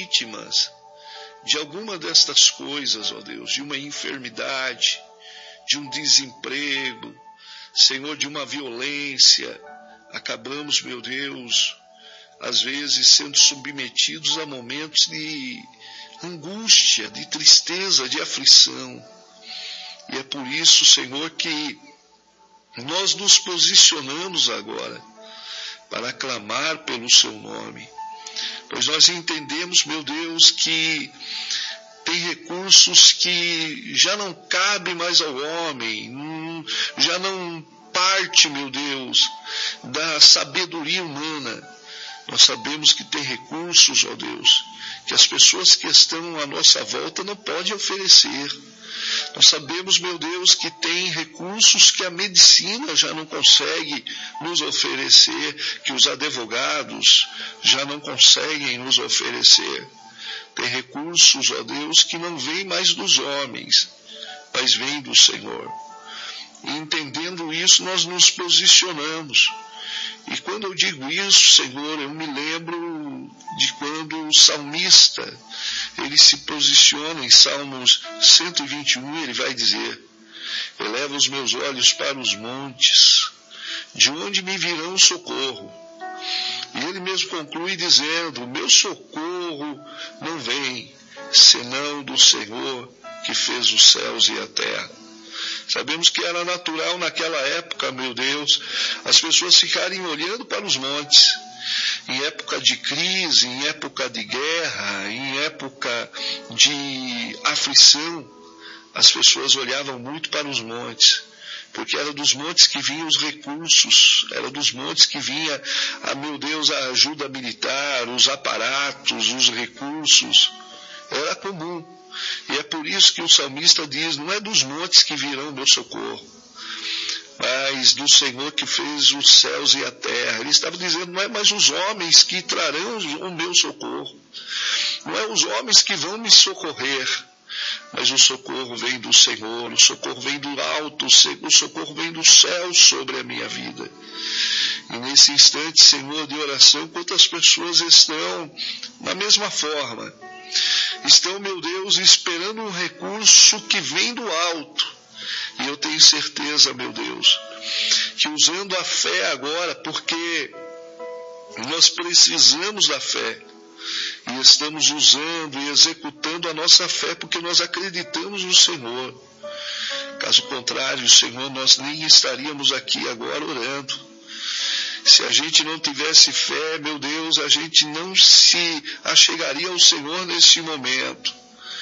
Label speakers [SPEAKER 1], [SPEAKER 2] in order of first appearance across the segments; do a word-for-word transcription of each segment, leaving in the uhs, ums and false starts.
[SPEAKER 1] vítimas de alguma destas coisas, ó Deus, de uma enfermidade, de um desemprego, Senhor, de uma violência. Acabamos, meu Deus, às vezes sendo submetidos a momentos de angústia, de tristeza, de aflição. E é por isso, Senhor, que nós nos posicionamos agora para clamar pelo seu nome. Pois nós entendemos, meu Deus, que tem recursos que já não cabem mais ao homem, já não parte, meu Deus, da sabedoria humana. Nós sabemos que tem recursos, ó Deus, que as pessoas que estão à nossa volta não podem oferecer. Nós sabemos, meu Deus, que tem recursos que a medicina já não consegue nos oferecer, que os advogados já não conseguem nos oferecer. Tem recursos, ó Deus, que não vêm mais dos homens, mas vêm do Senhor. E entendendo isso, nós nos posicionamos. E quando eu digo isso, Senhor, eu me lembro de quando o salmista, ele se posiciona em Salmos cento e vinte e um, ele vai dizer: eleva os meus olhos para os montes, de onde me virão socorro? E ele mesmo conclui dizendo: meu socorro não vem, senão do Senhor que fez os céus e a terra. Sabemos que era natural naquela época, meu Deus, as pessoas ficarem olhando para os montes. Em época de crise, em época de guerra, em época de aflição, as pessoas olhavam muito para os montes, porque era dos montes que vinham os recursos, era dos montes que vinha, ah, meu Deus, a ajuda militar, os aparatos, os recursos. Era comum. E é por isso que o salmista diz: não é dos montes que virão o meu socorro, mas do Senhor que fez os céus e a terra. Ele estava dizendo: não é mais os homens que trarão o meu socorro, não é os homens que vão me socorrer, mas o socorro vem do Senhor, o socorro vem do alto, o socorro vem do céu sobre a minha vida. E nesse instante, Senhor, de oração, quantas pessoas estão da mesma forma? Estão, meu Deus, esperando um recurso que vem do alto. E eu tenho certeza, meu Deus, que usando a fé agora, porque nós precisamos da fé, e estamos usando e executando a nossa fé, porque nós acreditamos no Senhor. Caso contrário, Senhor, nós nem estaríamos aqui agora orando. Se a gente não tivesse fé, meu Deus, a gente não se achegaria ao Senhor nesse momento.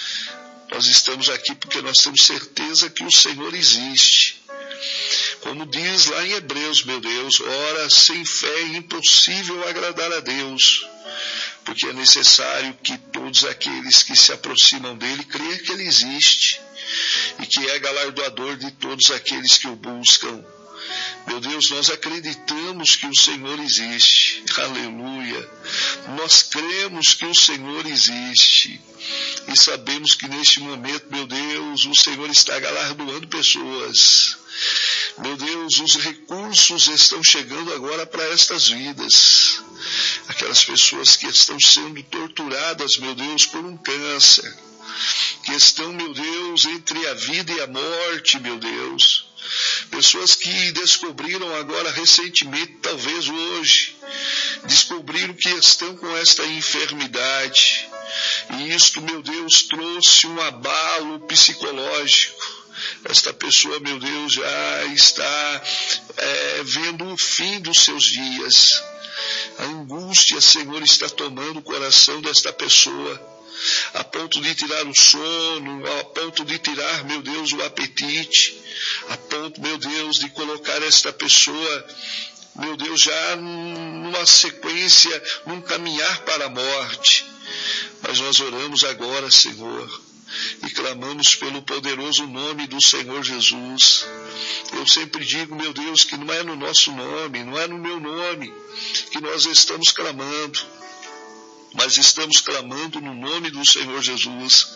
[SPEAKER 1] Nós estamos aqui porque nós temos certeza que o Senhor existe. Como diz lá em Hebreus, meu Deus, ora, sem fé é impossível agradar a Deus, porque é necessário que todos aqueles que se aproximam dele creiam que ele existe e que é galardoador de todos aqueles que o buscam. Meu Deus, nós acreditamos que o Senhor existe. Aleluia. Nós cremos que o Senhor existe. E sabemos que neste momento, meu Deus, o Senhor está galardoando pessoas. Meu Deus, os recursos estão chegando agora para estas vidas. Aquelas pessoas que estão sendo torturadas, meu Deus, por um câncer. Que estão, meu Deus, entre a vida e a morte, meu Deus. Pessoas que descobriram agora recentemente, talvez hoje, descobriram que estão com esta enfermidade. E isto, meu Deus, trouxe um abalo psicológico. Esta pessoa, meu Deus, já está é, vendo o fim dos seus dias. A angústia, Senhor, está tomando o coração desta pessoa, a ponto de tirar o sono, a ponto de tirar, meu Deus, o apetite, a ponto, meu Deus, de colocar esta pessoa, meu Deus, já numa sequência, num caminhar para a morte. Mas nós oramos agora, Senhor, e clamamos pelo poderoso nome do Senhor Jesus. Eu sempre digo, meu Deus, que não é no nosso nome, não é no meu nome que nós estamos clamando, mas estamos clamando no nome do Senhor Jesus.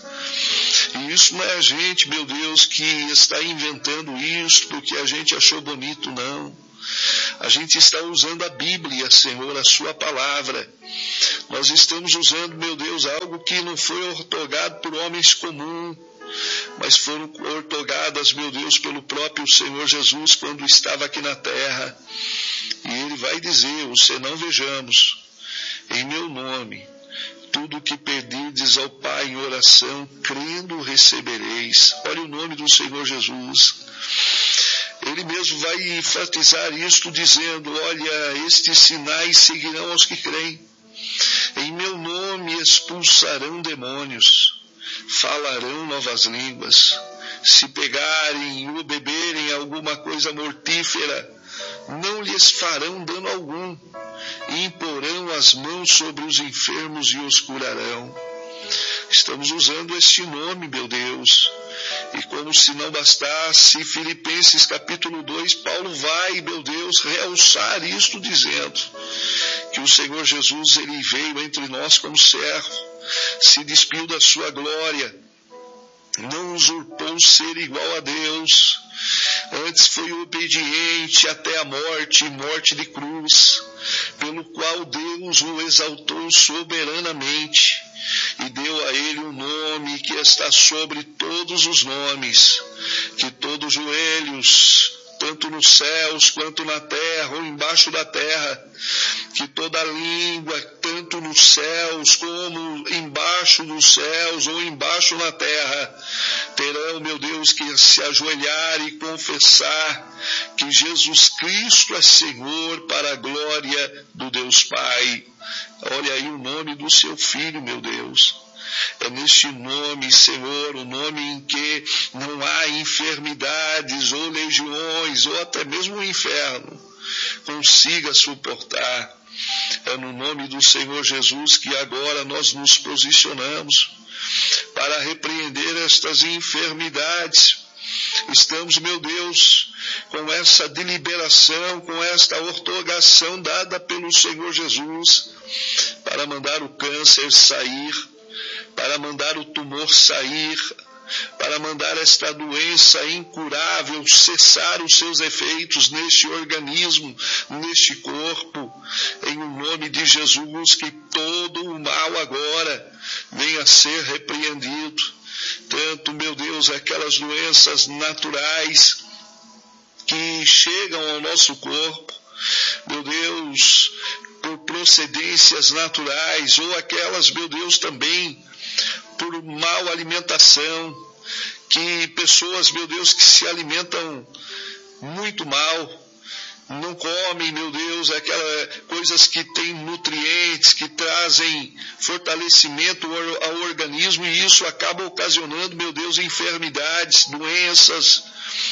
[SPEAKER 1] E isso não é a gente, meu Deus, que está inventando isso porque a gente achou bonito, não. A gente está usando a Bíblia, Senhor, a sua palavra. Nós estamos usando, meu Deus, algo que não foi ortogado por homens comuns, mas foram ortogadas, meu Deus, pelo próprio Senhor Jesus quando estava aqui na terra. E ele vai dizer: o senão vejamos, em meu nome, tudo o que pedirdes ao Pai em oração, crendo recebereis. Olha o nome do Senhor Jesus. Ele mesmo vai enfatizar isto dizendo: olha, estes sinais seguirão aos que creem. Em meu nome expulsarão demônios, falarão novas línguas. Se pegarem ou beberem alguma coisa mortífera, não lhes farão dano algum. E imporão as mãos sobre os enfermos e os curarão. Estamos usando este nome, meu Deus. E como se não bastasse, Filipenses capítulo dois, Paulo vai, meu Deus, realçar isto dizendo que o Senhor Jesus, ele veio entre nós como servo, se despiu da sua glória, não usurpou ser igual a Deus, antes foi obediente até a morte, morte de cruz, pelo qual Deus o exaltou soberanamente e deu a ele um nome que está sobre todos os nomes, que todos os joelhos, tanto nos céus quanto na terra ou embaixo da terra, que toda língua, tanto nos céus como embaixo dos céus ou embaixo na terra, terão, meu Deus, que se ajoelhar e confessar que Jesus Cristo é Senhor, para a glória do Deus Pai. Olha aí o nome do seu Filho, meu Deus. É neste nome, Senhor, o nome em que não há enfermidades ou legiões ou até mesmo o inferno consiga suportar. É no nome do Senhor Jesus que agora nós nos posicionamos para repreender estas enfermidades. Estamos, meu Deus, com essa deliberação, com esta ortogação dada pelo Senhor Jesus, para mandar o câncer sair, para mandar o tumor sair, para mandar esta doença incurável cessar os seus efeitos neste organismo, neste corpo, em nome de Jesus, que todo o mal agora venha a ser repreendido. Tanto, meu Deus, aquelas doenças naturais que chegam ao nosso corpo, meu Deus, por procedências naturais, ou aquelas, meu Deus, também por mal alimentação, que pessoas, meu Deus, que se alimentam muito mal, não comem, meu Deus, aquelas coisas que têm nutrientes, que trazem fortalecimento ao organismo, e isso acaba ocasionando, meu Deus, enfermidades, doenças.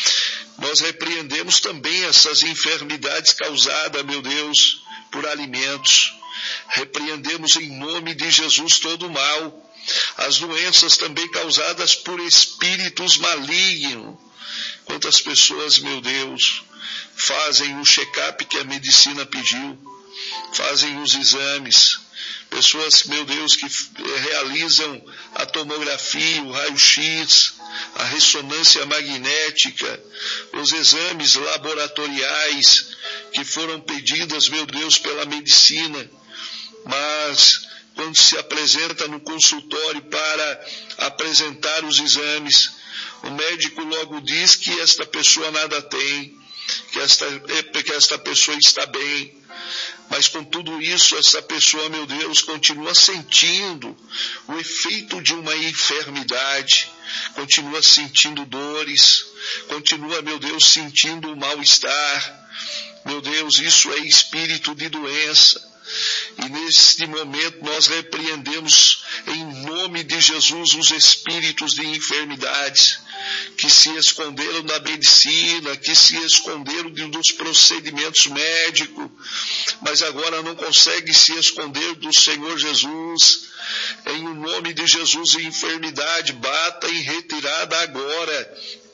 [SPEAKER 1] Nós repreendemos também essas enfermidades causadas, meu Deus, por alimentos. Repreendemos em nome de Jesus todo o mal. As doenças também causadas por espíritos malignos. Quantas pessoas, meu Deus, fazem o check-up que a medicina pediu, fazem os exames. Pessoas, meu Deus, que realizam a tomografia, o raio-x, a ressonância magnética, os exames laboratoriais que foram pedidas, meu Deus, pela medicina, mas quando se apresenta no consultório para apresentar os exames, o médico logo diz que esta pessoa nada tem, que esta, que esta pessoa está bem. Mas com tudo isso, essa pessoa, meu Deus, continua sentindo o efeito de uma enfermidade, continua sentindo dores, continua, meu Deus, sentindo o mal-estar. Meu Deus, isso é espírito de doença. E neste momento nós repreendemos em nome de Jesus os espíritos de enfermidades que se esconderam da medicina, que se esconderam dos procedimentos médicos, mas agora não conseguem se esconder do Senhor Jesus. Em nome de Jesus, a enfermidade bata em retirada agora,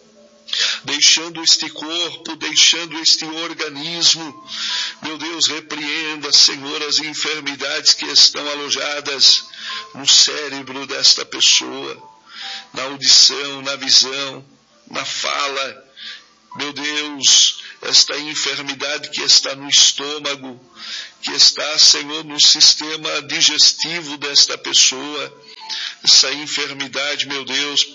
[SPEAKER 1] deixando este corpo, deixando este organismo. Meu Deus, repreenda, Senhor, as enfermidades que estão alojadas no cérebro desta pessoa, na audição, na visão, na fala, meu Deus, esta enfermidade que está no estômago, que está, Senhor, no sistema digestivo desta pessoa, essa enfermidade, meu Deus,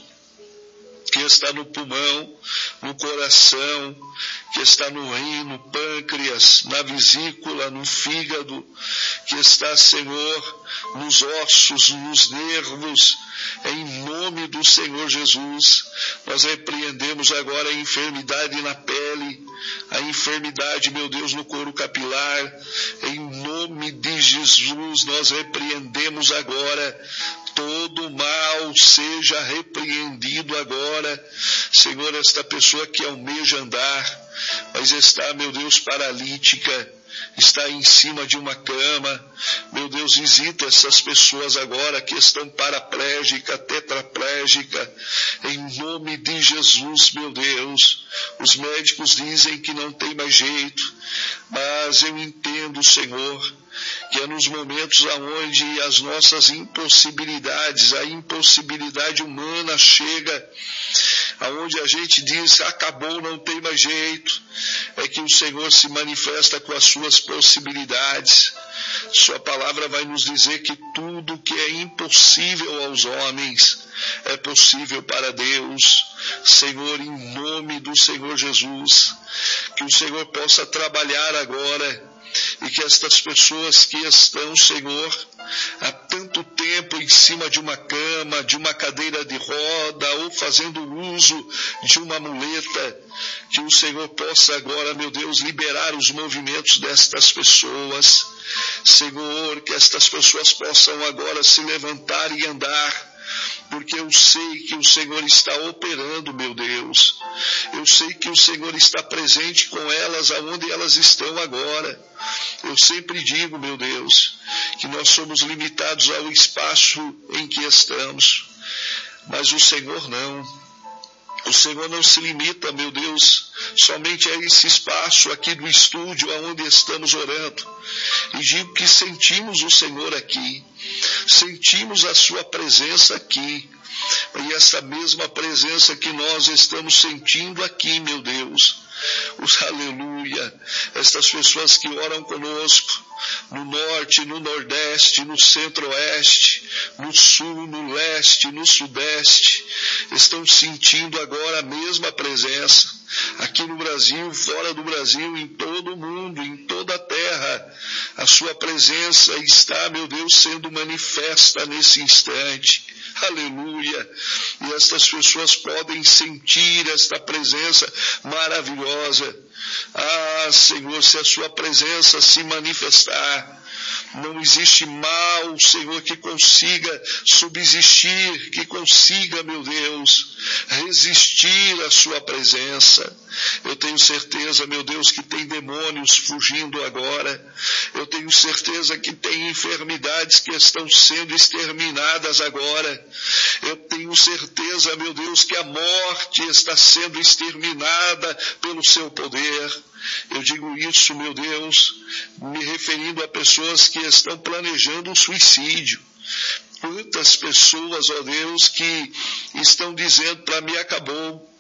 [SPEAKER 1] que está no pulmão, no coração, que está no rim, no pâncreas, na vesícula, no fígado, que está, Senhor, nos ossos, nos nervos, em nome do Senhor Jesus. Nós repreendemos agora a enfermidade na pele, a enfermidade, meu Deus, no couro capilar. Em nome de Jesus, nós repreendemos agora todo mal, seja repreendido agora. Senhor, esta pessoa que almeja andar, mas está, meu Deus, paralítica, está em cima de uma cama, meu Deus, visita essas pessoas agora que estão paraplégica, tetraplégica, em nome de Jesus, meu Deus. Os médicos dizem que não tem mais jeito, mas eu entendo, Senhor, que é nos momentos onde as nossas impossibilidades, a impossibilidade humana chega, aonde a gente diz, acabou, não tem mais jeito, é que o Senhor se manifesta com as suas possibilidades. Sua palavra vai nos dizer que tudo que é impossível aos homens é possível para Deus. Senhor, em nome do Senhor Jesus, que o Senhor possa trabalhar agora e que estas pessoas que estão, Senhor, há tanto tempo em cima de uma cama, de uma cadeira de roda ou fazendo uso de uma muleta, que o Senhor possa agora, meu Deus, liberar os movimentos destas pessoas. Senhor, que estas pessoas possam agora se levantar e andar, porque eu sei que o Senhor está operando, meu Deus. Eu sei que o Senhor está presente com elas aonde elas estão agora. Eu sempre digo, meu Deus, que nós somos limitados ao espaço em que estamos, mas o Senhor não. O Senhor não se limita, meu Deus, somente a esse espaço aqui do estúdio onde estamos orando. E digo que sentimos o Senhor aqui, sentimos a sua presença aqui. E essa mesma presença que nós estamos sentindo aqui, meu Deus, os aleluia, estas pessoas que oram conosco, no norte, no nordeste, no centro-oeste, no sul, no leste, no sudeste, estão sentindo agora a mesma presença, aqui no Brasil, fora do Brasil, em todo o mundo, em toda a terra, a sua presença está, meu Deus, sendo manifesta nesse instante. Aleluia, e estas pessoas podem sentir esta presença maravilhosa. Ah, Senhor, se a sua presença se manifestar, não existe mal, Senhor, que consiga subsistir, que consiga, meu Deus, resistir à sua presença. Eu tenho certeza, meu Deus, que tem demônios fugindo agora. Eu tenho certeza que tem enfermidades que estão sendo exterminadas agora. Eu tenho certeza, meu Deus, que a morte está sendo exterminada pelo seu poder. Eu digo isso, meu Deus, me referindo a pessoas que estão planejando o suicídio. Quantas pessoas, ó Deus, que estão dizendo para mim, acabou,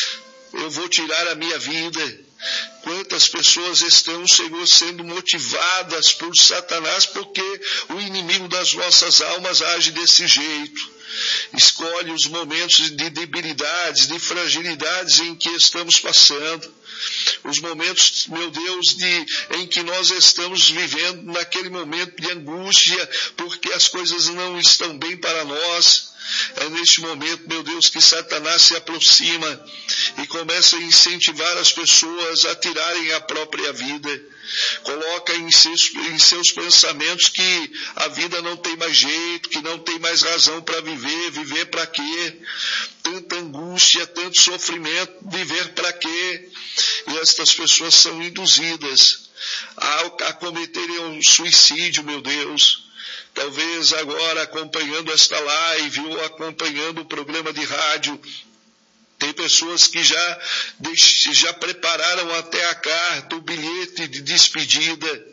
[SPEAKER 1] eu vou tirar a minha vida. Quantas pessoas estão, Senhor, sendo motivadas por Satanás, porque o inimigo das nossas almas age desse jeito. Escolhe os momentos de debilidades, de fragilidades em que estamos passando. Os momentos, meu Deus, de, em que nós estamos vivendo naquele momento de angústia, porque as coisas não estão bem para nós. É neste momento, meu Deus, que Satanás se aproxima e começa a incentivar as pessoas a tirarem a própria vida. Coloca em seus, em seus pensamentos que a vida não tem mais jeito, que não tem mais razão para viver. Viver para quê? Tanta angústia, tanto sofrimento, viver para quê? E estas pessoas são induzidas a, a cometerem um suicídio, meu Deus. Talvez agora acompanhando esta live ou acompanhando o programa de rádio, tem pessoas que já, já prepararam até a carta, o bilhete de despedida.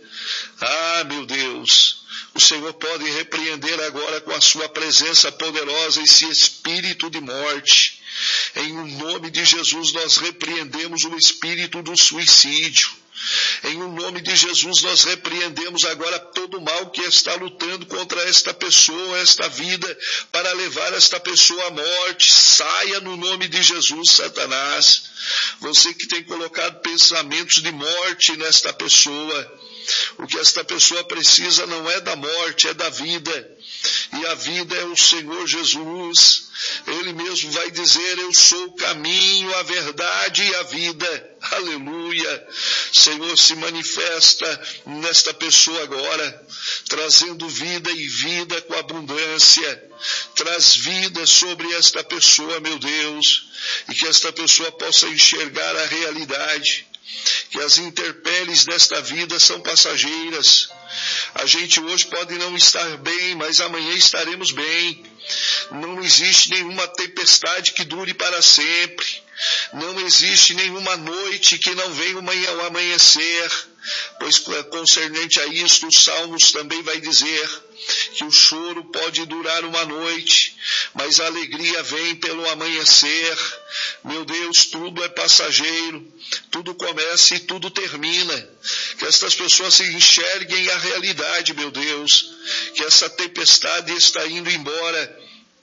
[SPEAKER 1] Ah, meu Deus, o Senhor pode repreender agora com a sua presença poderosa esse espírito de morte. Em nome de Jesus, nós repreendemos o espírito do suicídio. Em nome de Jesus, nós repreendemos agora todo o mal que está lutando contra esta pessoa, esta vida, para levar esta pessoa à morte. Saia no nome de Jesus, Satanás. Você que tem colocado pensamentos de morte nesta pessoa. O que esta pessoa precisa não é da morte, é da vida. E a vida é o Senhor Jesus. Ele mesmo vai dizer: eu sou o caminho, a verdade e a vida. Aleluia. Senhor, se manifesta nesta pessoa agora, trazendo vida e vida com abundância. Traz vida sobre esta pessoa, meu Deus, e que esta pessoa possa enxergar a realidade, que as intempéries desta vida são passageiras. A gente hoje pode não estar bem, mas amanhã estaremos bem. Não existe nenhuma tempestade que dure para sempre. Não existe nenhuma noite que não venha o amanhecer. Pois concernente a isto, os Salmos também vai dizer que o choro pode durar uma noite, mas a alegria vem pelo amanhecer. Meu Deus, tudo é passageiro, tudo começa e tudo termina. Que estas pessoas se enxerguem a realidade, meu Deus, que essa tempestade está indo embora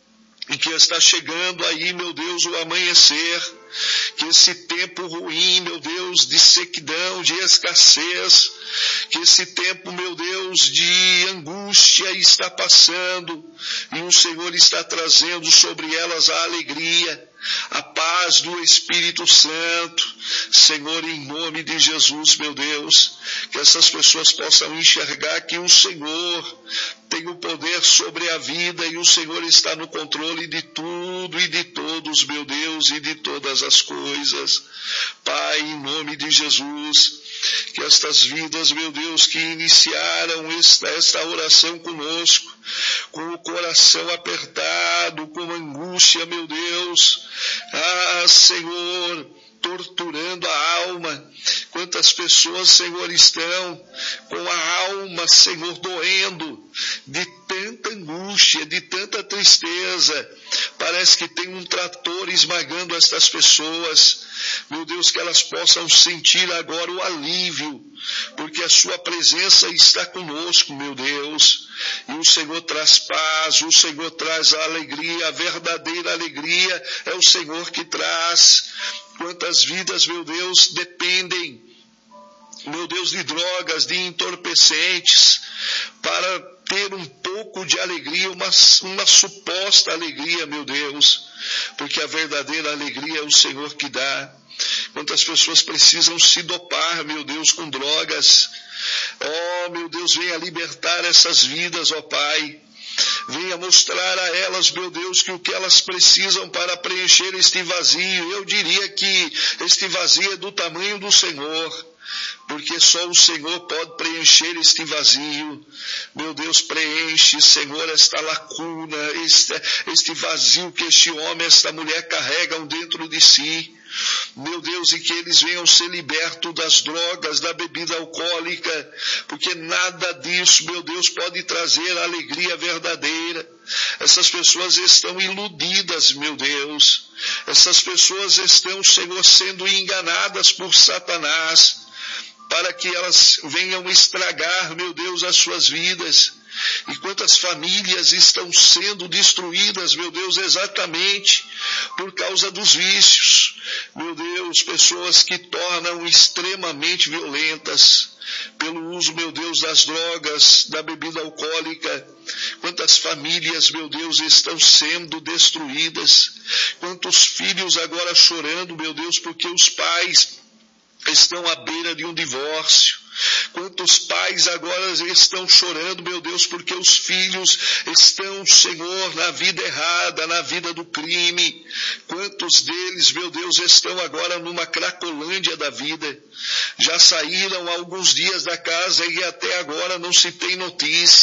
[SPEAKER 1] e que está chegando aí, meu Deus, o amanhecer. Que esse tempo ruim, meu Deus, de sequidão, de escassez, que esse tempo, meu Deus, de angústia está passando e o Senhor está trazendo sobre elas a alegria, a paz do Espírito Santo. Senhor, em nome de Jesus, meu Deus, que essas pessoas possam enxergar que o Senhor tem o poder sobre a vida e o Senhor está no controle de tudo e de todos, meu Deus, e de todas as coisas. Pai, em nome de Jesus, que estas vidas, meu Deus, que iniciaram esta, esta oração conosco, com o coração apertado, com angústia, meu Deus, ah, Senhor, torturando a alma. Quantas pessoas, Senhor, estão com a alma, Senhor, doendo de tanta angústia, de tanta tristeza. Parece que tem um trator esmagando estas pessoas. Meu Deus, que elas possam sentir agora o alívio, porque a sua presença está conosco, meu Deus. E o Senhor traz paz, o Senhor traz a alegria, a verdadeira alegria é o Senhor que traz. Quantas vidas, meu Deus, dependem, meu Deus, de drogas, de entorpecentes, para ter um pouco de alegria, uma, uma suposta alegria, meu Deus, porque a verdadeira alegria é o Senhor que dá. Quantas pessoas precisam se dopar, meu Deus, com drogas. Oh, meu Deus, venha libertar essas vidas, ó Pai. Venha mostrar a elas, meu Deus, que o que elas precisam para preencher este vazio, eu diria que este vazio é do tamanho do Senhor, porque só o Senhor pode preencher este vazio. Meu Deus, preenche, Senhor, esta lacuna, este, este vazio que este homem, esta mulher carregam dentro de si. Meu Deus, e que eles venham ser libertos das drogas, da bebida alcoólica, porque nada disso, meu Deus, pode trazer a alegria verdadeira. Essas pessoas estão iludidas, meu Deus. Essas pessoas estão, Senhor, sendo enganadas por Satanás, para que elas venham estragar, meu Deus, as suas vidas. E quantas famílias estão sendo destruídas, meu Deus, exatamente por causa dos vícios. Meu Deus, pessoas que tornam extremamente violentas pelo uso, meu Deus, das drogas, da bebida alcoólica. Quantas famílias, meu Deus, estão sendo destruídas. Quantos filhos agora chorando, meu Deus, porque os pais estão à beira de um divórcio. Quantos pais agora estão chorando, meu Deus, porque os filhos estão, Senhor, na vida errada, na vida do crime. Quantos deles, meu Deus, estão agora numa cracolândia da vida. Já saíram há alguns dias da casa e até agora não se tem notícia.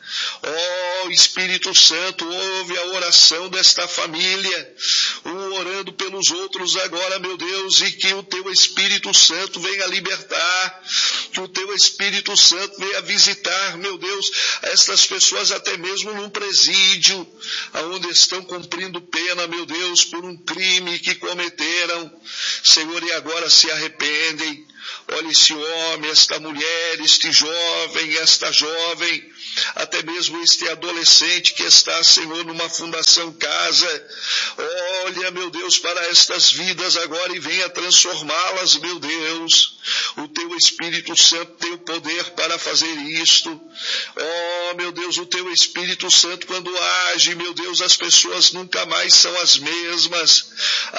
[SPEAKER 1] Ó oh, Espírito Santo, ouve a oração desta família, um orando pelos outros agora, meu Deus, e que o teu Espírito Santo venha libertar, que o teu Espírito Santo venha visitar, meu Deus, estas pessoas até mesmo num presídio, aonde estão cumprindo pena, meu Deus, por um crime que cometeram, Senhor, e agora se arrependem. Olha esse homem, esta mulher, este jovem, esta jovem, até mesmo este adolescente que está, Senhor, numa fundação casa. Olha, meu Deus, para estas vidas agora e venha transformá-las, meu Deus. O teu Espírito Santo tem o poder para fazer isto. Oh, meu Deus, o teu Espírito Santo, quando age, meu Deus, as pessoas nunca mais são as mesmas.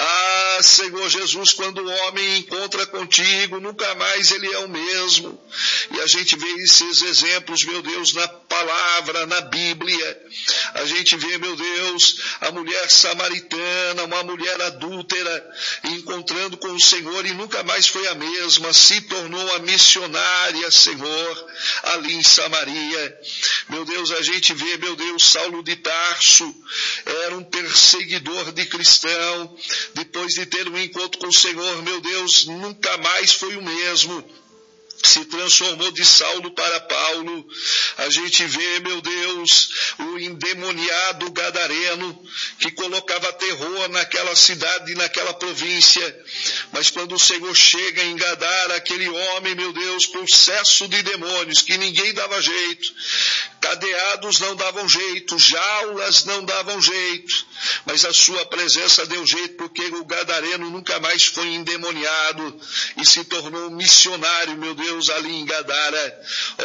[SPEAKER 1] Ah, Senhor Jesus, quando o homem encontra contigo, nunca mais ele é o mesmo. E a gente vê esses exemplos, meu Deus, na palavra, na Bíblia. A gente vê, meu Deus, a mulher samaritana, uma mulher adúltera, encontrando com o Senhor e nunca mais foi a mesma, se tornou uma missionária, Senhor, ali em Samaria. Meu Deus, a gente vê, meu Deus, Saulo de Tarso, era um perseguidor de cristão, depois de ter um encontro com o Senhor, meu Deus, nunca mais foi o mesmo. Se transformou de Saulo para Paulo. A gente vê, meu Deus, o endemoniado gadareno que colocava terror naquela cidade e naquela província. Mas quando o Senhor chega em Gadara, aquele homem, meu Deus, possesso de demônios, que ninguém dava jeito, cadeados não davam jeito, jaulas não davam jeito, mas a sua presença deu jeito, porque o gadareno nunca mais foi endemoniado e se tornou missionário, meu Deus, ali em Gadara.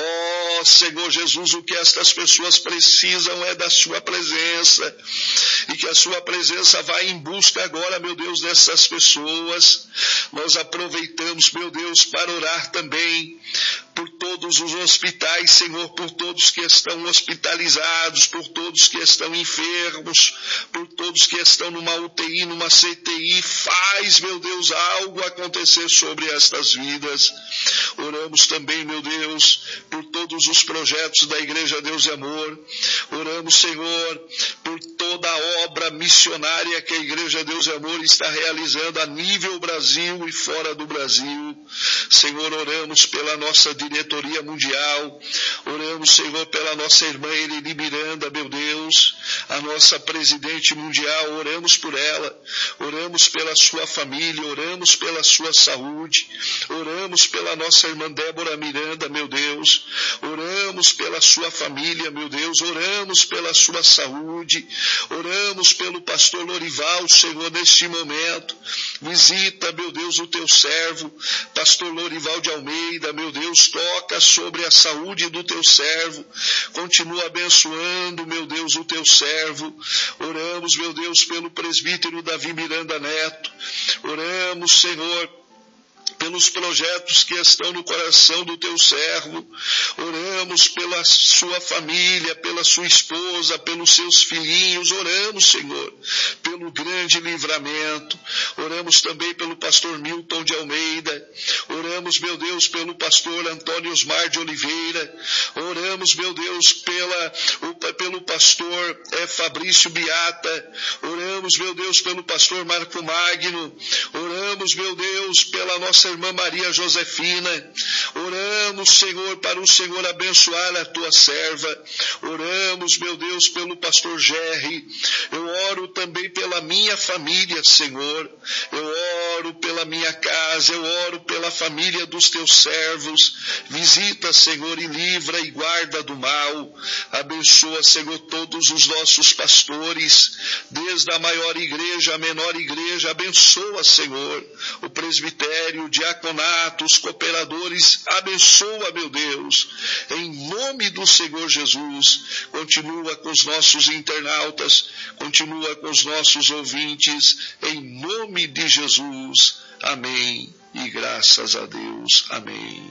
[SPEAKER 1] Oh, Senhor Jesus, o que estas pessoas precisam é da sua presença, e que a sua presença vá em busca agora, meu Deus, dessas pessoas. Nós aproveitamos, meu Deus, para orar também por todos os hospitais, Senhor, por todos que estão hospitalizados, por todos que estão enfermos, por todos que estão numa U T I, numa C T I. Faz, meu Deus, algo acontecer sobre estas vidas. Oramos também, meu Deus, por todos os projetos da Igreja Deus e Amor. Oramos, Senhor, por toda a obra missionária que a Igreja Deus e Amor está realizando a nível Brasil e fora do Brasil. Senhor, oramos pela nossa diretoria mundial. Oramos, Senhor, pela nossa irmã Eleni Miranda, meu Deus, a nossa presidente mundial. Oramos por ela. Oramos pela sua família. Oramos pela sua saúde. Oramos pela nossa irmã Débora Miranda, meu Deus. Oramos pela sua família, meu Deus. Oramos pela sua saúde. Oramos pelo pastor Lorival, Senhor, neste momento. Visita, meu Deus, o teu servo, pastor Lorival de Almeida, meu Deus, toca sobre a saúde do teu servo. Continua abençoando, meu Deus, o teu servo. Oramos, meu Deus, pelo presbítero Davi Miranda Neto. Oramos, Senhor, pelos projetos que estão no coração do teu servo. Oramos pela sua família, pela sua esposa, pelos seus filhinhos. Oramos, Senhor, pelo grande livramento. Oramos também pelo pastor Milton de Almeida. Oramos, meu Deus, pelo pastor Antônio Osmar de Oliveira. Oramos, meu Deus, pela, pelo pastor é, Fabrício Beata. Oramos, meu Deus, pelo pastor Marco Magno. Oramos, meu Deus, pela nossa nossa irmã Maria Josefina. Oramos, Senhor, para o Senhor abençoar a tua serva. Oramos, meu Deus, pelo pastor Gerry. Eu oro também pela minha família, Senhor. Eu oro pela minha casa. Eu oro pela família dos teus servos. Visita, Senhor, e livra e guarda do mal. Abençoa, Senhor, todos os nossos pastores, desde a maior igreja à menor igreja. Abençoa, Senhor, o presbitério, o diaconato, os cooperadores. Abençoa, meu Deus, em nome do Senhor Jesus. Continua com os nossos internautas, continua com os nossos ouvintes, em nome de Jesus. Amém. E graças a Deus. Amém.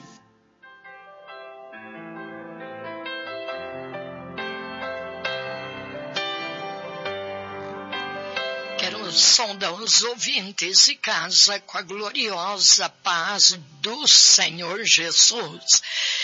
[SPEAKER 2] Saudar os ouvintes de casa com a gloriosa paz do Senhor Jesus.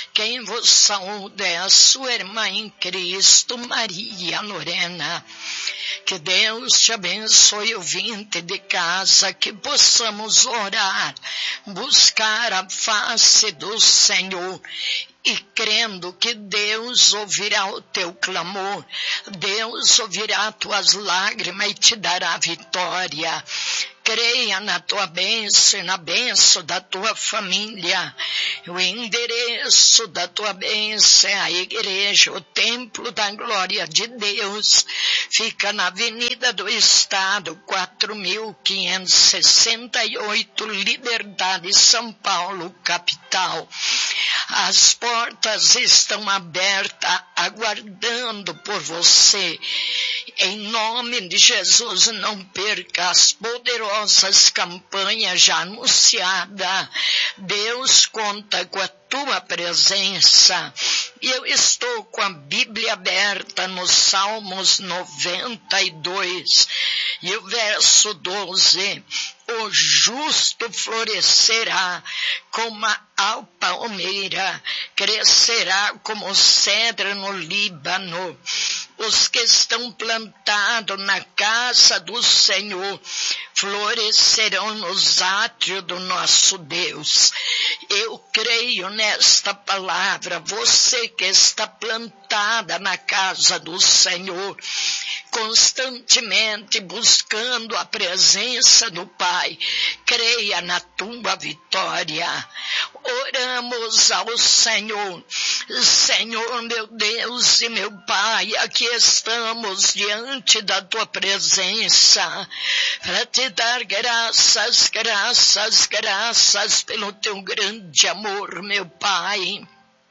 [SPEAKER 2] Quem vos saúda é a sua irmã em Cristo, Maria Lorena. Que Deus te abençoe, ouvinte de casa, que possamos orar, buscar a face do Senhor e crendo que Deus ouvirá o teu clamor, Deus ouvirá tuas lágrimas e te dará vitória. Creia na tua bênção e na bênção da tua família. O endereço da tua bênção é a igreja, o templo da glória de Deus. Fica na Avenida do Estado, quatro mil quinhentos e sessenta e oito, Liberdade, São Paulo, capital. As portas estão abertas, aguardando por você. Em nome de Jesus, não perca as poderosas campanhas já anunciadas. Deus conta com a tua presença. E eu estou com a Bíblia aberta nos Salmos noventa e dois. E o verso doze. O justo florescerá como a palmeira, crescerá como cedro no Líbano. Os que estão plantados na casa do Senhor florescerão nos átrios do nosso Deus. Eu creio nesta palavra. Você que está plantada na casa do Senhor, constantemente buscando a presença do Pai, creia na tua vitória. Oramos ao Senhor. Senhor, meu Deus e meu Pai, aqui estamos diante da tua presença para te dar graças, graças, graças pelo teu grande amor, meu Pai.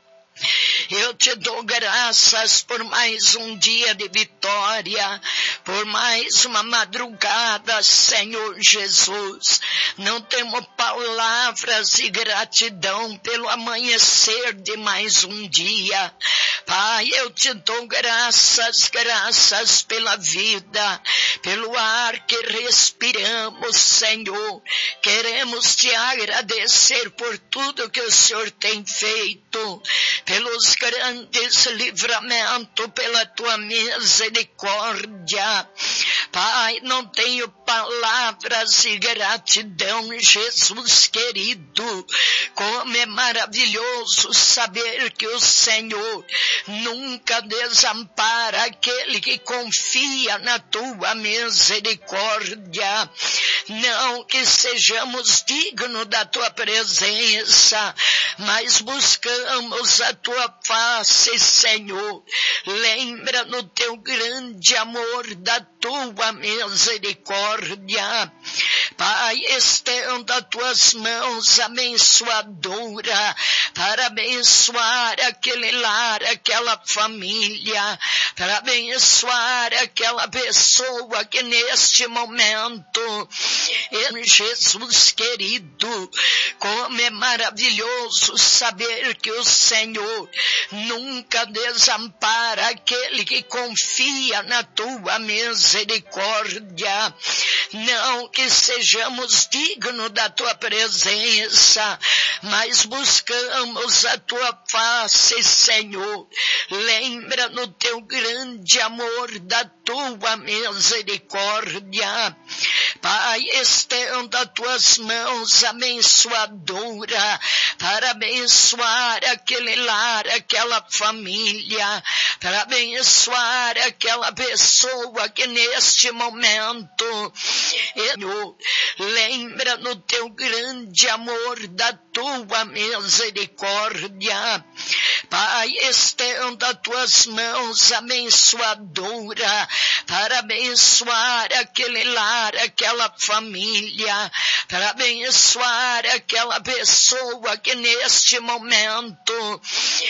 [SPEAKER 2] Eu te dou graças por mais um dia de vitória, por mais uma madrugada, Senhor Jesus. Não temos palavras de gratidão pelo amanhecer de mais um dia. Pai, eu te dou graças, graças pela vida, pelo ar que respiramos, Senhor. Queremos te agradecer por tudo que o Senhor tem feito, pelos grandes livramentos, pela tua misericórdia. Pai, não tenho palavras de gratidão, Jesus querido. Como é maravilhoso saber que o Senhor nunca desampara aquele que confia na tua misericórdia. Não que sejamos dignos da tua presença, mas buscamos a tua face, Senhor. Lembra no teu grande amor da tua misericórdia. Pai, estenda tuas mãos abençoadora para abençoar aquele lar, aquela família, para abençoar aquela pessoa que neste momento, em Jesus querido, como é maravilhoso saber que o Senhor nunca desampara aquele que confia na tua misericórdia. Não que sejamos dignos da tua presença, mas buscamos a tua face, Senhor. Lembra no teu grande amor da tua misericórdia. Pai, estenda tuas mãos abençoadora para abençoar aquele lar, aquela família, para abençoar aquela pessoa que neste momento, Senhor, lembra no teu grande amor da tua misericórdia. Pai, estenda tuas mãos abençoadora para abençoar aquele lar, aquela família, para abençoar aquela pessoa que neste momento,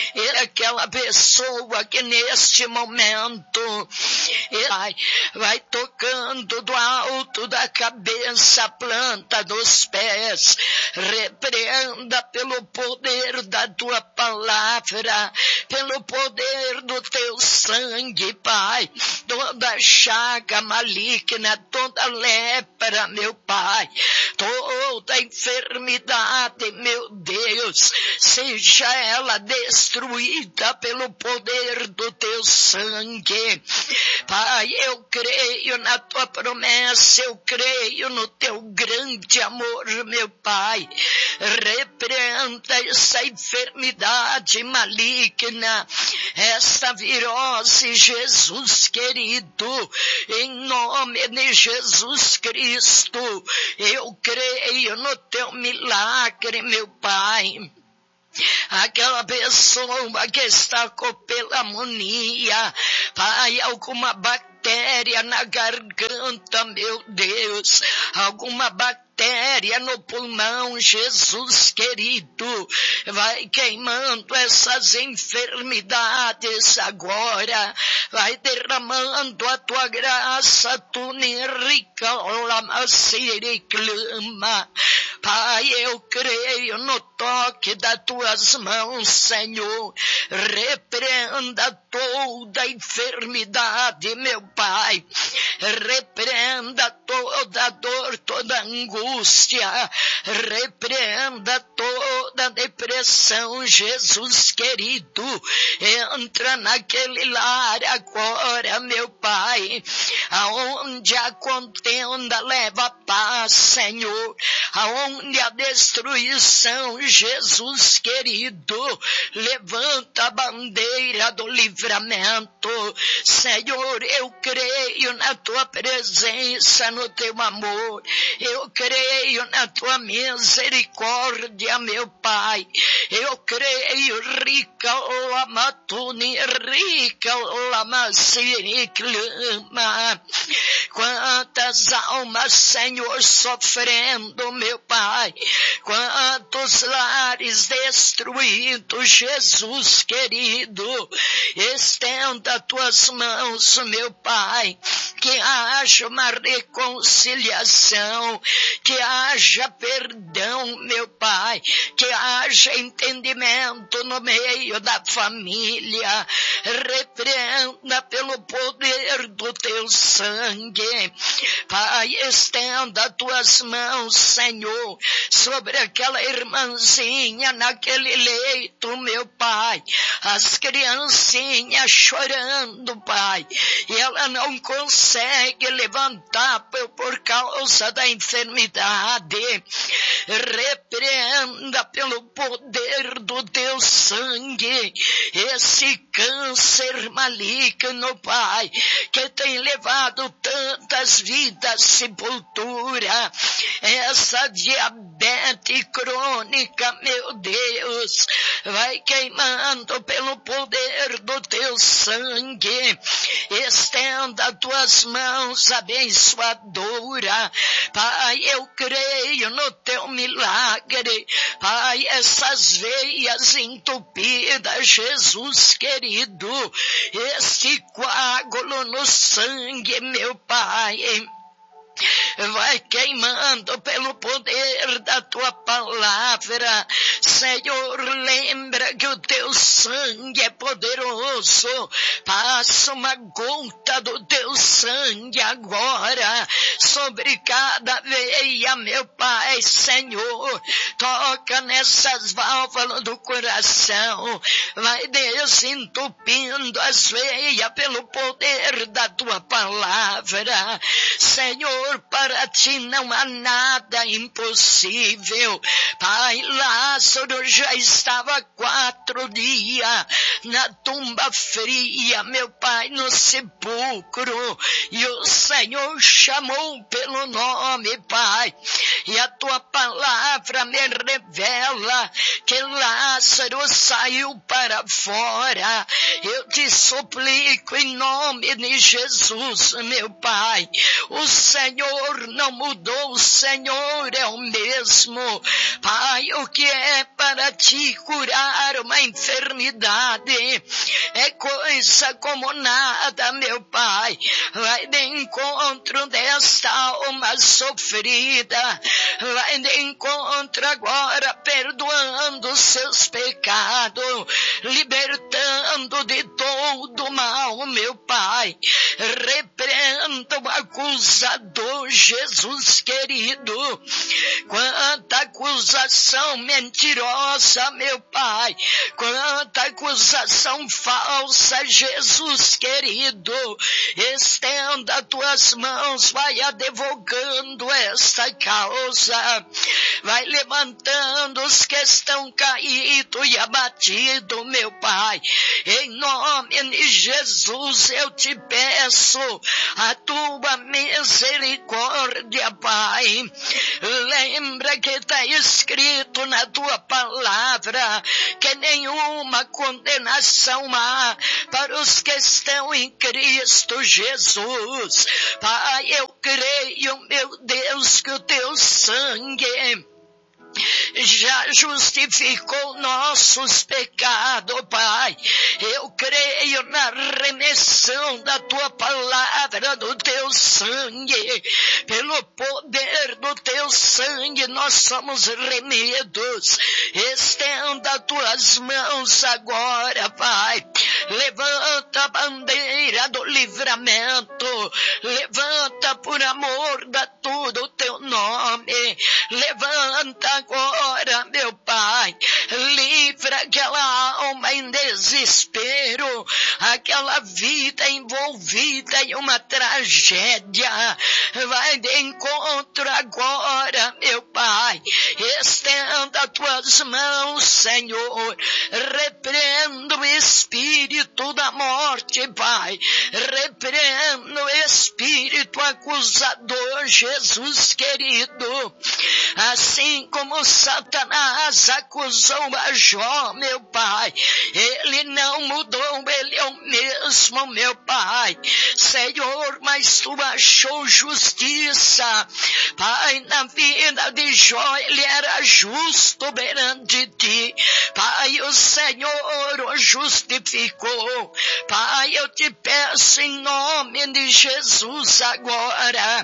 [SPEAKER 2] aquela pessoa que neste momento, vai, vai tocando do alto alto da cabeça à planta dos pés. Repreenda pelo poder da tua palavra, pelo poder do teu sangue, Pai, toda chaga maligna, toda lepra, meu Pai, toda enfermidade, meu Deus, seja ela destruída pelo poder do teu sangue. Pai, eu creio na tua promessa, eu creio no teu grande amor, meu Pai. Repreenda essa enfermidade maligna, essa virose, Jesus querido, em nome de Jesus Cristo, eu creio no teu milagre, meu Pai. Aquela pessoa que está com pneumonia, Pai, alguma bactéria na garganta, meu Deus, alguma bactéria no pulmão, Jesus querido, vai queimando essas enfermidades agora, vai derramando a tua graça, tu rica lamaciri clama. Pai, eu creio no toque das tuas mãos, Senhor, repreenda toda enfermidade, meu Pai, repreenda toda dor, toda angústia, repreenda toda depressão, Jesus querido, entra naquele lar agora, meu Pai, aonde a contenda leva paz, Senhor, aonde a destruição, Jesus querido, levanta a bandeira do livramento, Senhor, eu creio na tua presença, no teu amor, eu creio na tua misericórdia, meu Pai, eu creio, rica lamatuni, rica lamaciri clama. Quantas almas, Senhor, sofrendo, meu Pai, quantos lares destruídos, Jesus querido, estenda tuas mãos, meu Pai, que haja uma reconciliação, que haja perdão, meu Pai, que haja entendimento no meio da família, repreenda pelo poder do teu sangue, Pai, estenda tuas mãos, Senhor, sobre aquela irmãzinha naquele leito, meu Pai, as criancinhas chorando, Pai, e ela não consegue levantar por, por causa da enfermidade, repreenda pelo poder do teu sangue, esse câncer maligno, Pai, que tem levado tantas vidas à sepultura, essa diabetes crônica, meu Deus, vai queimando pelo poder do teu sangue, estenda tuas mãos abençoadora, Pai, eu creio no teu milagre, Pai, essas veias entupidas, Jesus querido, esse coágulo no sangue, meu Pai, vai queimando pelo poder da tua palavra, Senhor, lembra que o teu sangue é poderoso, passa uma gota do teu sangue agora, sobre cada veia, meu Pai, Senhor, toca nessas válvulas do coração, vai desentupindo as veias pelo poder da tua palavra, Senhor, para ti não há nada impossível, Pai, Lázaro já estava quatro dias na tumba fria, meu Pai, no sepulcro, e o Senhor chamou pelo nome, Pai, e a tua palavra me revela que Lázaro saiu para fora. Eu te suplico em nome de Jesus, meu Pai, O Senhor não mudou, o Senhor é o mesmo. Pai, o que é para ti curar uma enfermidade é coisa como nada, meu Pai. Vai de encontro desta alma sofrida, vai de encontro agora, perdoando seus pecados, libertando de todo mal, meu Pai. Repreenda o acusador, Jesus querido. Quanta acusação mentirosa, meu Pai. Quanta acusação falsa, Jesus querido. Estenda tuas mãos, vai advogando esta causa. Vai levantando os que estão caídos e abatidos, meu Pai. Em nome de Jesus eu te peço a tua misericórdia, Pai. Lembra que está escrito na tua palavra que nenhuma condenação há para os que estão em Cristo Jesus. Pai, eu creio, meu Deus, que o teu sangue já justificou nossos pecados, Pai. Eu creio na remissão da tua palavra, do teu sangue. Pelo poder do teu sangue nós somos remidos. Estenda tuas mãos agora, Pai. Levanta a bandeira do livramento. Levanta por amor da tudo o teu nome. Levanta agora, meu Pai, livra aquela alma em desespero, aquela vida envolvida em uma tragédia. Vai de encontro agora, meu Pai. Estenda tuas mãos, Senhor. Repreendo o espírito da morte, Pai. Repreendo o espírito acusador, Jesus querido. Assim como Satanás acusou a Jó, meu Pai, ele não mudou, ele é o mesmo, meu Pai. Senhor, mas tu achou justiça, Pai, na vida de Jó. Ele era justo perante ti, Pai. O Senhor o justificou, Pai. Eu te peço em nome de Jesus agora,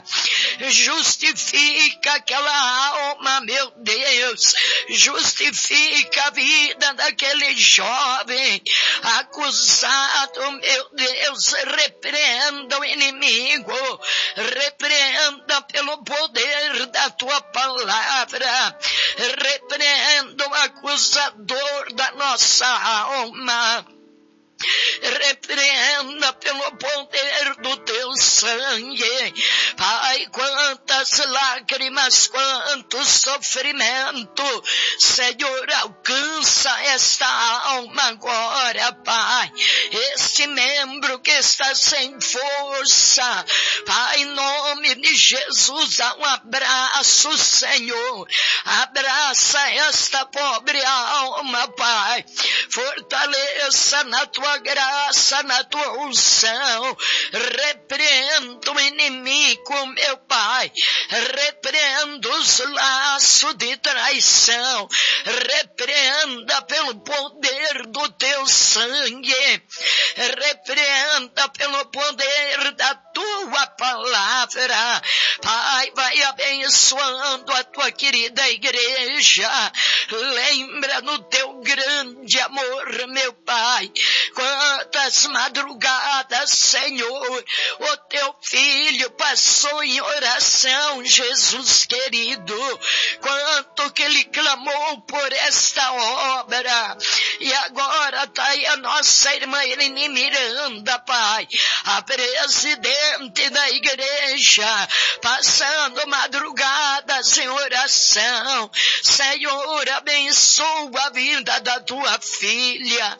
[SPEAKER 2] justifica aquela alma, meu Deus. Justifica a vida daquele jovem acusado, meu Deus. Repreenda o inimigo, repreenda pelo poder da tua palavra, repreenda o acusador da nossa alma. Repreenda pelo poder do teu sangue, Pai. Quantas lágrimas, quanto sofrimento, Senhor, alcança esta alma agora, Pai. Este membro que está sem força, Pai, em nome de Jesus, dá um abraço, Senhor. Abraça esta pobre alma, Pai. Fortaleça na tua graça, na tua unção. Repreendo o inimigo, meu Pai. Repreendo os laços de traição. Repreenda pelo poder do teu sangue. Repreenda pelo poder da tua palavra. Pai, vai abençoando a tua querida igreja. Lembra no teu grande amor, meu Pai. Quantas madrugadas, Senhor, o teu filho passou em oração, Jesus querido. Quanto que ele clamou por esta obra. E agora está aí a nossa irmã Irene Miranda, Pai, a presidente da igreja, passando madrugadas em oração. Senhor, abençoa a vida da tua filha.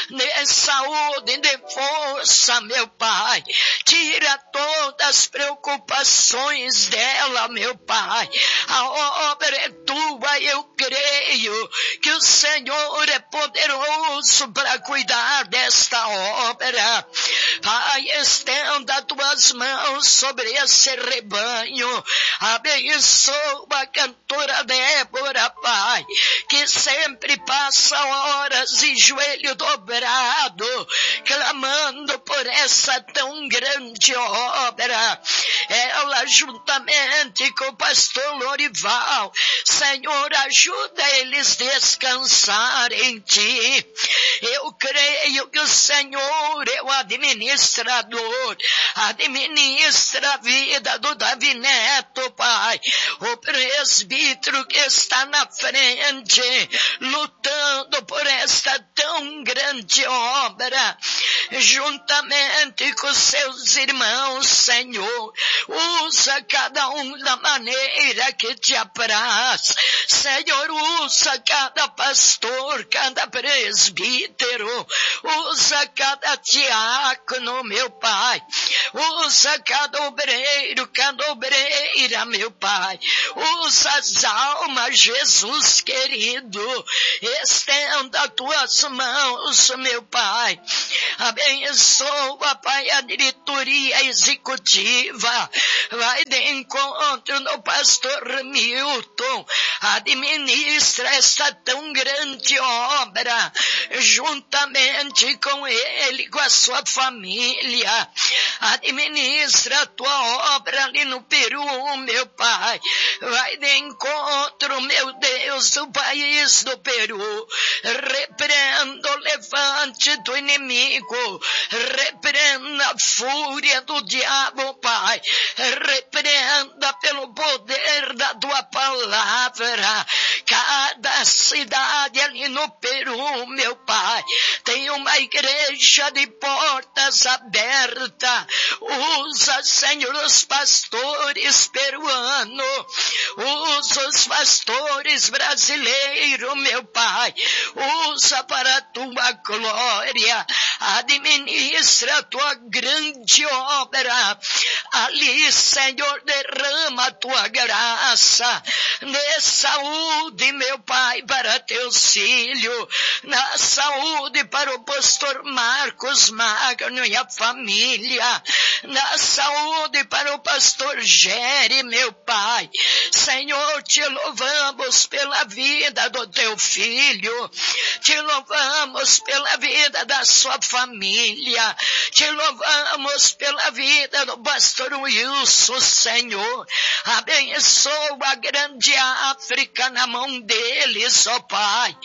[SPEAKER 2] dê saúde, dê força, meu Pai. Tira todas as preocupações dela, meu Pai. A obra é tua, eu creio que o Senhor é poderoso para cuidar desta obra. Pai, estenda tuas mãos sobre esse rebanho. Abençoa a cantora Débora, Pai, que sempre passa horas de joelho dobrado, clamando por essa tão grande obra. Ela, juntamente com o pastor Lorival, Senhor, ajuda eles a descansar em Ti. Eu creio que o Senhor é o administrador, administra a vida do Davi Neto, Pai, o presbítero que está na frente, lutando por esta tão grande obra, juntamente com seus irmãos, Senhor. Usa cada um da maneira que te apraz. Senhor, usa cada pastor, cada presbítero, usa cada diácono, meu Pai. Usa cada obreiro, cada obreira, meu Pai. Usa as almas, Jesus querido. Estenda tuas mãos, meu Pai. Abençoa, Pai, a diretoria executiva. Vai de encontro no pastor Milton. Administra esta tão grande obra, juntamente com ele, com a sua família. Administra a tua obra ali no Peru, meu Pai. Vai de encontro, meu Deus, do país do Peru. Repreenda o levante do inimigo. Repreenda a fúria do diabo, Pai. Repreenda pelo poder da tua palavra. Cada cidade ali no Peru, meu Pai, tem uma igreja de portas abertas. Usa, Senhor, os pastores peruanos. Usa os pastores brasileiros, meu Pai. Usa para a tua glória. Administra a tua grande obra. Ali, Senhor, derrama a tua graça. Dê saúde, meu Pai, para teus filhos. Na saúde para o pastor Marcos Magno e a família. Na saúde para o pastor Gere, meu Pai. Senhor, te louvamos pela vida do teu filho. Te louvamos pela vida da sua família. Te louvamos pela vida do pastor Wilson, Senhor. Abençoa a grande África na mão deles, ó Pai.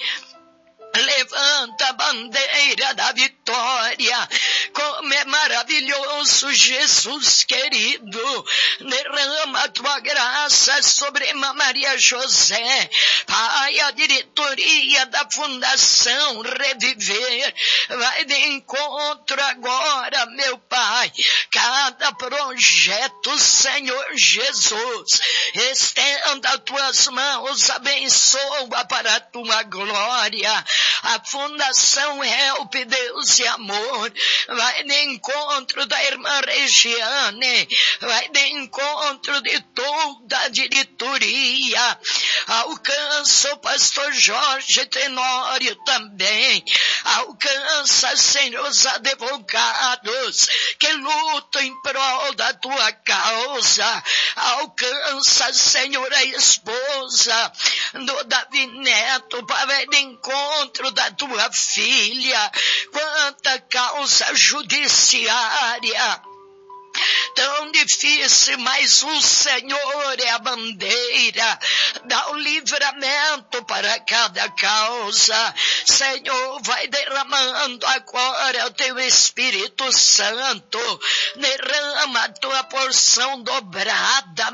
[SPEAKER 2] Levanta a bandeira da vitória. Como é maravilhoso, Jesus querido. Derrama a tua graça sobre Irmã Maria José. Pai, a diretoria da Fundação Reviver vai de encontro agora, meu Pai. Cada projeto, Senhor Jesus, estenda as tuas mãos, abençoa para a tua glória. A Fundação Help, Deus e Amor, vai de encontro da irmã Regiane, vai de encontro de toda a diretoria. Alcança o pastor Jorge Tenório também. Alcança, Senhor, os advogados que lutam em prol da tua causa. Alcança, Senhor, a esposa do Davi Neto, vai de encontro da tua filha. Quanta causa judiciária tão difícil, mas o Senhor é a bandeira, dá o livramento para cada causa. Senhor, vai derramando agora o teu Espírito Santo, derrama a tua porção dobrada, meu Pai.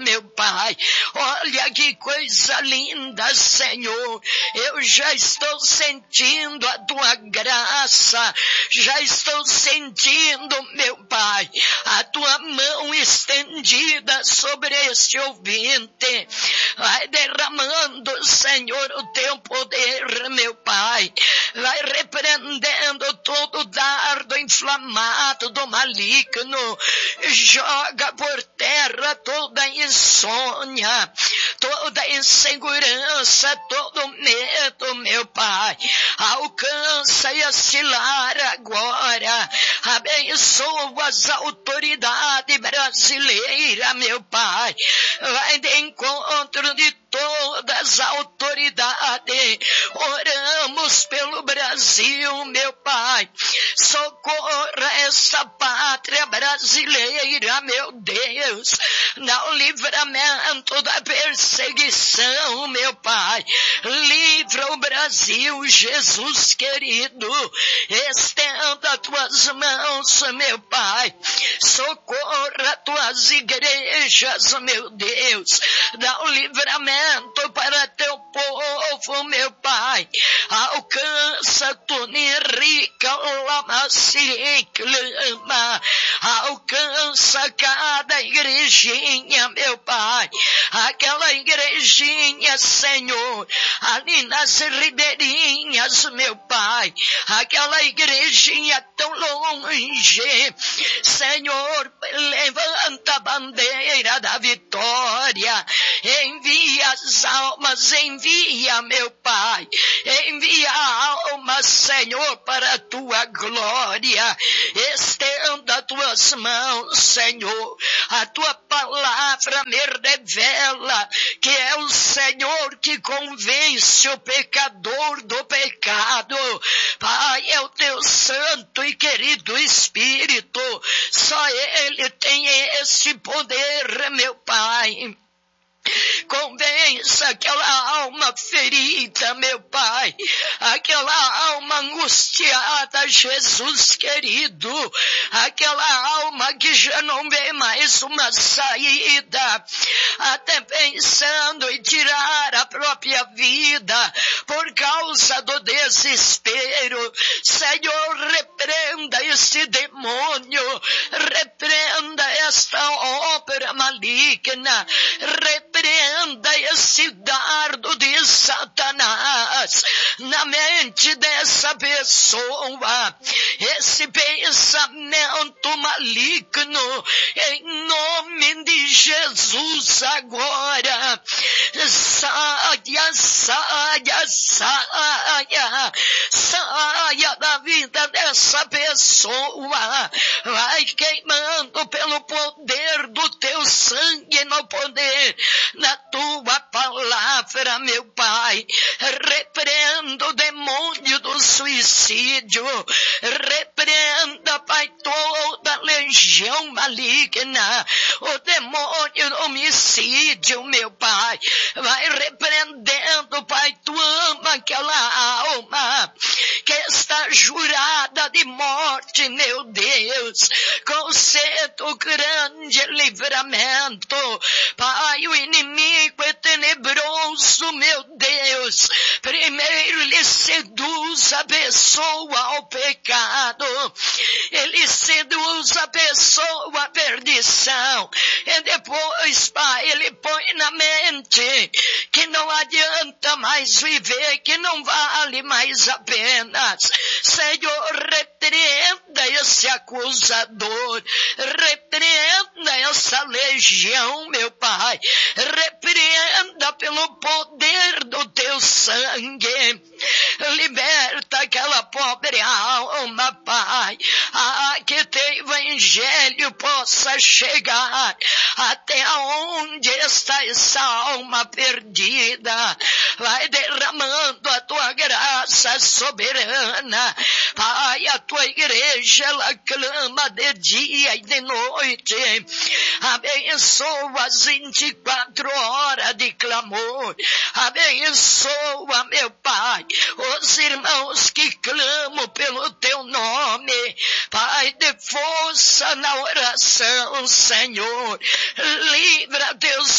[SPEAKER 2] Pai. Olha que coisa linda, Senhor. Eu já estou sentindo a tua graça, já estou sentindo, meu Pai, a tua mão estendida sobre este ouvinte. Vai derramando, Senhor, o teu poder, meu Pai. Vai repreendendo todo dardo inflamado do maligno. Joga por terra toda insônia, toda insegurança, todo medo, meu Pai. Alcança este lar agora. Abençoa as autoridades brasileiras, meu Pai. Vai de encontro de todas as autoridades. Oramos pelo Brasil, meu Pai. Socorra essa pátria brasileira, meu Deus. Dá o livramento da perseguição, meu Pai. Livra o Brasil, Jesus querido. Estenda tuas mãos, meu Pai. Socorra tuas igrejas, meu Deus. Dá o livramento para teu povo, meu Pai. Alcança Tunirica, Lamaci, clama. Alcança cada igrejinha, meu Pai. Aquela igrejinha, Senhor, ali nas ribeirinhas, meu Pai. Aquela igrejinha tão longe. Senhor, levanta a bandeira da vitória. Envia as almas, envia, meu Pai. Envia almas, Senhor, para a tua glória. Estenda tuas mãos, Senhor. A tua palavra me revela que é o Senhor que convence o pecador do pecado. Pai, é o teu santo e querido Espírito. Só Ele tem esse poder, meu Pai. Convença aquela alma ferida, meu Pai, aquela alma angustiada, Jesus querido, aquela alma que já não vê mais uma saída, até pensando em tirar a própria vida por causa do desespero. Senhor, repreenda esse demônio, repreenda esta obra maligna, repreenda Repreenda esse dardo de Satanás na mente dessa pessoa, esse pensamento maligno, em nome de Jesus agora. Saia, saia, saia, saia da vida dessa pessoa. Vai queimando pelo poder do teu sangue, no poder na tua palavra, meu Pai. Repreenda o demônio do suicídio. Repreenda, Pai, toda legião maligna. O demônio do homicídio, meu Pai. Vai repreendendo, Pai. Tu ama aquela alma que está jurada de morte, meu Deus. Concedo grande livramento. Pai, o inimigo é tenebroso, meu Deus. Primeiro ele seduz a pessoa ao pecado. Ele seduz a pessoa à perdição. E depois, Pai, ele põe na mente que não adianta mais viver, que não vale mais a pena. Senhor, repreenda esse acusador. Repreenda essa legião, meu Pai. Repreenda pelo poder do teu sangue. Liberta aquela pobre alma, Pai. Ah, que teu evangelho possa chegar até onde está essa alma perdida. Vai derramando a tua graça soberana. Pai, a tua igreja, ela clama de dia e de noite. Abençoa as vinte e quatro horas de clamor. Abençoa, meu Pai, os irmãos que clamam pelo teu nome. Pai, dê força na oração, Senhor. Livra teus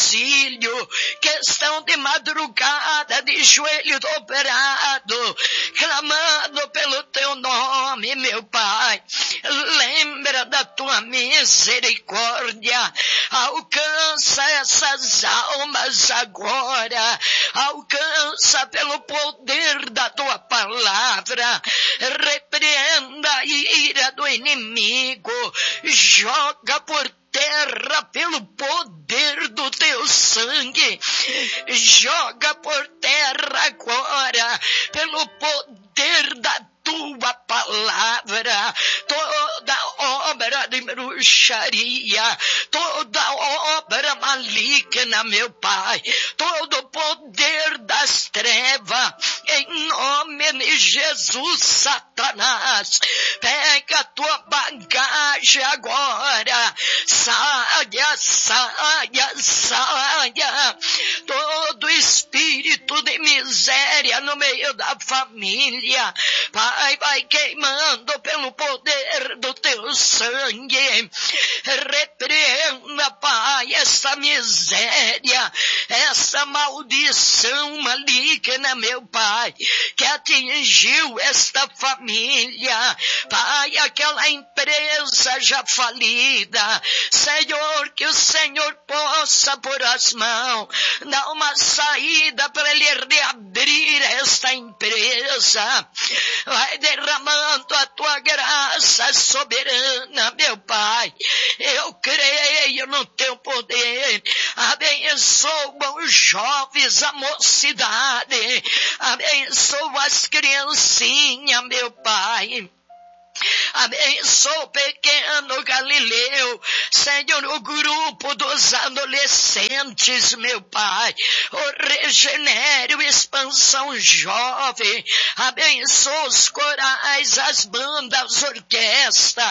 [SPEAKER 2] presídio, que estão de madrugada, de joelho dobrado, clamando pelo teu nome, meu Pai. Lembra da tua misericórdia, alcança essas almas agora, alcança pelo poder da tua palavra, repreenda a ira do inimigo, joga por terra pelo poder do teu sangue, joga por terra agora pelo poder da tua palavra, toda obra de bruxaria, toda obra maligna, meu Pai, todo poder das trevas, em nome de Jesus, Satanás, pega a tua bagagem agora, saia, saia, saia, todo espírito de miséria no meio da família, Pai, vai queimando pelo poder do teu sangue, repreenda, Pai, essa miséria, essa maldição maligna, meu Pai, que atingiu esta família, Pai, aquela empresa já falida, Senhor, que o Senhor possa pôr as mãos, dar uma saída para ele reabrir esta empresa, vai derramando a tua graça soberana, meu Pai, eu creio no teu poder, abençoa os jovens, a mocidade, abençoa as criancinhas, meu Pai, abençoa o pequeno Galileu, Senhor, o grupo dos adolescentes, meu Pai, o Regenere, o Expansão Jovem, abençoa os corais, as bandas, as orquestras,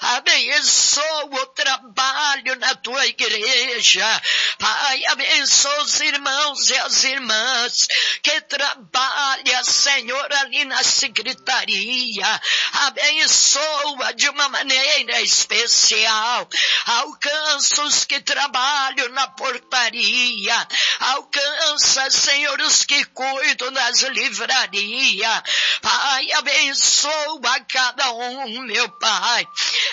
[SPEAKER 2] abençoa o trabalho na tua igreja, Pai, abençoa os irmãos e as irmãs que trabalham, Senhor, ali na secretaria, abençoa Abençoa de uma maneira especial, alcança os que trabalham na portaria, alcança, Senhor, os que cuidam das livrarias, Pai, abençoa cada um, meu Pai,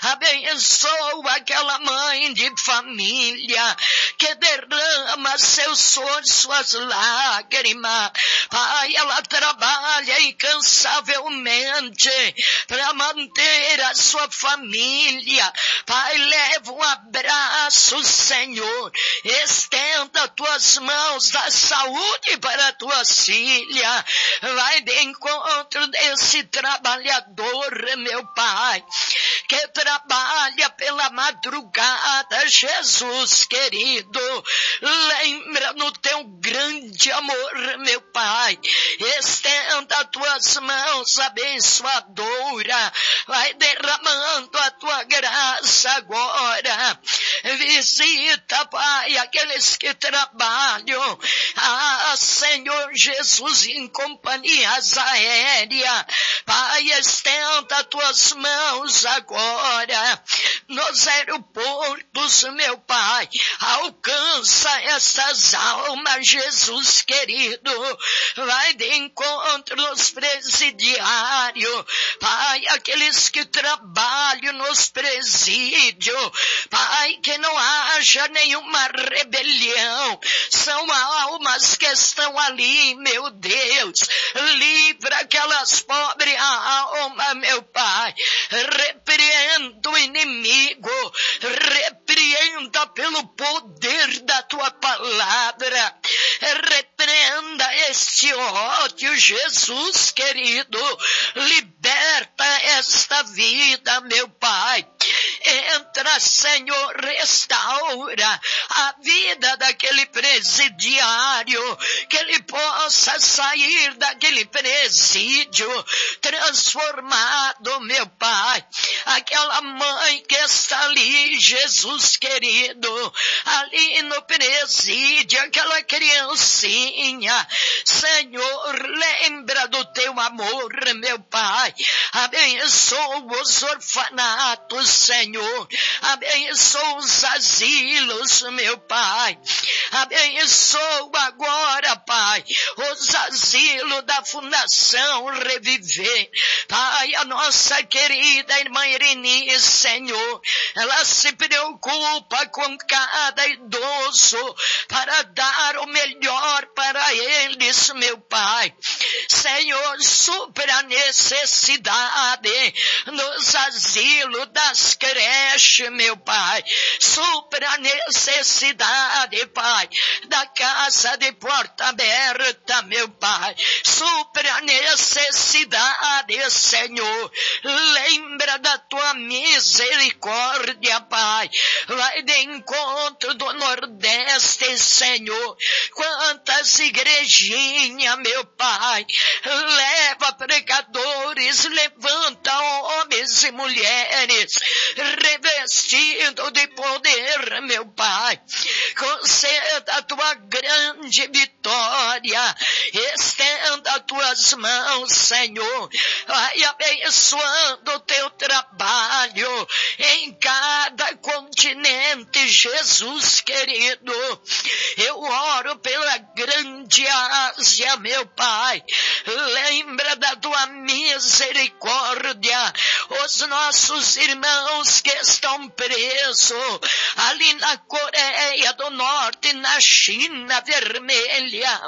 [SPEAKER 2] abençoa aquela mãe de família que derrama seu sonho, suas lágrimas, Pai, ela trabalha incansavelmente para manter a sua família, Pai, leva um abraço, Senhor, estenda tuas mãos da saúde para tuas filhas, vai de encontro desse trabalhador, meu Pai, que trabalha pela madrugada, Jesus querido, lembra no teu grande amor, meu Pai, estenda tuas mãos abençoadoras, vai derramando a tua graça agora, visita, Pai, aqueles que trabalham, ah, Senhor Jesus, em companhias aéreas, Pai, estenda tuas mãos agora, nos aeroportos, meu Pai, alcança essas almas, Jesus querido, vai de encontro nos presidiários, Pai, aqueles que trabalham nos presídios, Pai, que não haja nenhuma rebelião, são almas que estão ali, meu Deus, livra aquelas pobres almas, meu Pai, repreenda o inimigo, repreenda pelo poder da tua palavra, repreenda este ódio, Jesus querido, liberta esta vida, meu Pai, entra, Senhor, restaura a vida daquele presidiário, que ele possa sair daquele presídio transformado, meu Pai, aquela mãe que está ali, Jesus querido, ali no presídio, aquela criancinha, Senhor, lembra do teu amor, meu Pai, abençoa os orfanatos, Senhor, abençoa os asilos, meu Pai, Abençoa agora, Pai, os asilos da Fundação Reviver. Pai, a nossa querida irmã Irene, Senhor, ela se preocupa com cada idoso para dar o melhor para eles, meu Pai. Senhor, supra a necessidade nos asilos das creches, meu Pai. Supra a necessidade, Pai, da casa de porta aberta, meu Pai. Supra a necessidade, Senhor. Lembra da tua misericórdia, Pai. Vai de encontro do Nordeste, Senhor. Quantas igrejinhas, meu Pai. Leva pregadores, levanta homens e mulheres revestidos de poder, meu Pai. Conceda a tua grande vitória. Estenda as tuas mãos, Senhor. Vai abençoando o teu trabalho em cada continente, Jesus querido. Eu oro pela grande Ásia, meu Pai. Lembra da tua misericórdia os nossos irmãos que estão presos ali na Coreia do Norte, na China vermelha,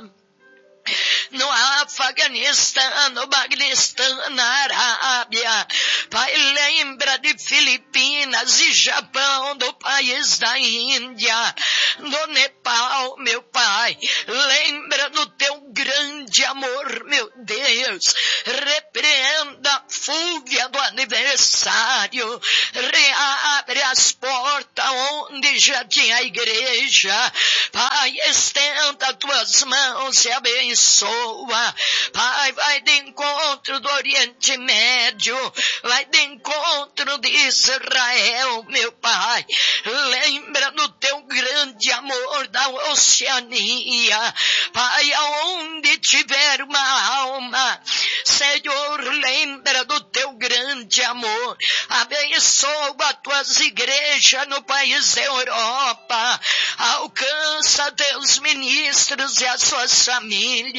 [SPEAKER 2] no Afeganistão, no Paquistão, na Arábia. Pai, lembra de Filipinas e Japão, do país da Índia, do Nepal, meu Pai. Lembra do teu grande amor, meu Deus. Repreenda a fúria do aniversário. Reabre as portas onde já tinha igreja. Pai, estenda tuas mãos e abençoa. Pai, vai de encontro do Oriente Médio, vai de encontro de Israel, meu Pai. Lembra do teu grande amor da Oceania. Pai, aonde tiver uma alma, Senhor, lembra do teu grande amor. Abençoa as tuas igrejas no país da Europa. Alcança teus ministros e as suas famílias.